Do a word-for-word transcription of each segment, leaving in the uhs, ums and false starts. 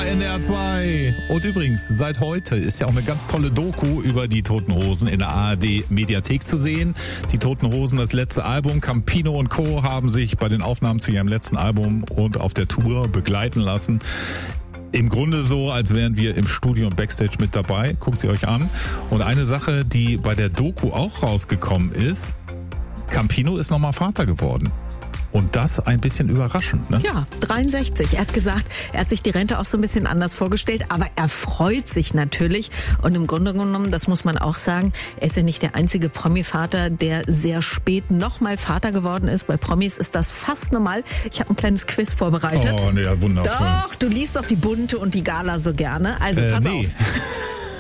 bei N D R zwei. Und übrigens, seit heute ist ja auch eine ganz tolle Doku über die Toten Hosen in der A R D Mediathek zu sehen. Die Toten Hosen, das letzte Album. Campino und Co. haben sich bei den Aufnahmen zu ihrem letzten Album und auf der Tour begleiten lassen. Im Grunde so, als wären wir im Studio und Backstage mit dabei. Guckt sie euch an. Und eine Sache, die bei der Doku auch rausgekommen ist, Campino ist nochmal Vater geworden. Und das ein bisschen überraschend, ne? Ja, dreiundsechzig. Er hat gesagt, er hat sich die Rente auch so ein bisschen anders vorgestellt, aber er freut sich natürlich. Und im Grunde genommen, das muss man auch sagen, er ist ja nicht der einzige Promi-Vater, der sehr spät nochmal Vater geworden ist. Bei Promis ist das fast normal. Ich habe ein kleines Quiz vorbereitet. Oh, ne, wundervoll. Doch, du liest doch die Bunte und die Gala so gerne. Also äh, pass nee. auf.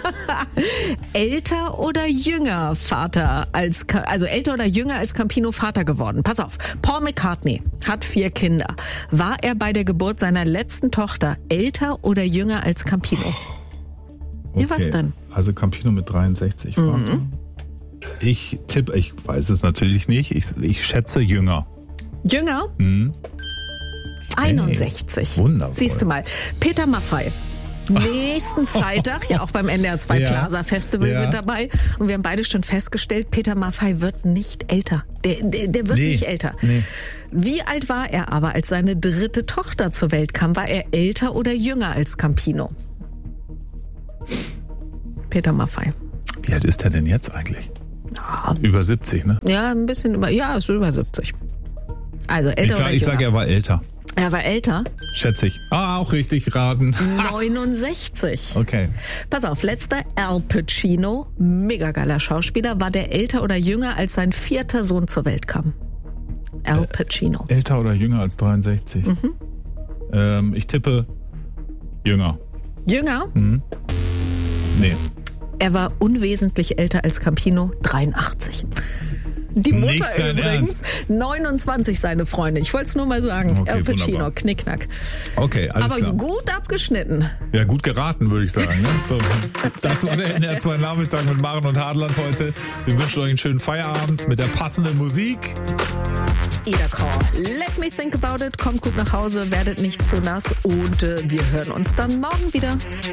Älter oder jünger Vater als, also älter oder jünger als Campino Vater geworden. Pass auf. Paul McCartney hat vier Kinder. War er bei der Geburt seiner letzten Tochter älter oder jünger als Campino? Okay. Ja, was denn? Also Campino mit dreiundsechzig. Mhm. Warte. Ich tippe, ich weiß es natürlich nicht. Ich, ich schätze jünger. Jünger? Mhm. einundsechzig. Hey, wundervoll. Siehst du mal. Peter Maffay. Nächsten Freitag, ja auch beim N D R zwei Ja. Plaza Festival Ja. mit dabei. Und wir haben beide schon festgestellt, Peter Maffay wird nicht älter. Der, der, der wird Nee. nicht älter. Nee. Wie alt war er aber, als seine dritte Tochter zur Welt kam? War er älter oder jünger als Campino? Peter Maffay. Wie alt ist er denn jetzt eigentlich? Ja, Über siebzig, ne? ja, ein bisschen über, ja, ist über siebzig. Also älter Ich, oder sag, ich jünger? sage, er war älter. Er war älter? Schätze ich. Ah, auch richtig raten. neunundsechzig. Okay. Pass auf, letzter Al Pacino, mega geiler Schauspieler. War der älter oder jünger, als sein vierter Sohn zur Welt kam? Al Pacino. Älter oder jünger als dreiundsechzig? Mhm. Ähm, ich tippe jünger. Jünger? Mhm. Nee. Er war unwesentlich älter als Campino, dreiundachtzig. Die Mutter Nicht dein übrigens, neunundzwanzig seine Freundin. Ich wollte es nur mal sagen. Okay, Al Pacino, wunderbar. Knickknack. Okay, alles Aber klar. gut abgeschnitten. Ja, gut geraten, würde ich sagen. Ne? So, das war der N D R zwei Nachmittag mit Maren und Hadland heute. Wir wünschen euch einen schönen Feierabend mit der passenden Musik. Ida Call. Let me think about it. Kommt gut nach Hause, werdet nicht zu nass und äh, wir hören uns dann morgen wieder.